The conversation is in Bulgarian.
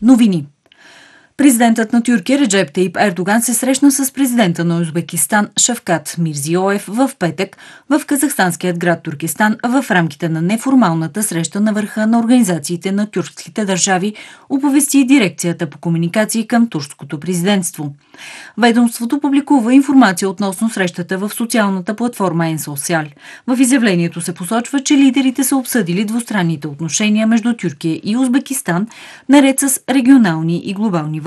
Новини. Президентът на Тюркия Реджеп Таип Ердоган се срещна с президента на Узбекистан Шавкат Мирзиёев в петък в казахстанският град Туркестан в рамките на неформалната среща на върха на организациите на тюркските държави, оповести дирекцията по комуникации към турското президентство. Ведомството публикува информация относно срещата в социалната платформа Енсоциал. В изявлението се посочва, че лидерите са обсъдили двустранните отношения между Тюркия и Узбекистан, наред с регионални и глобални въпроси.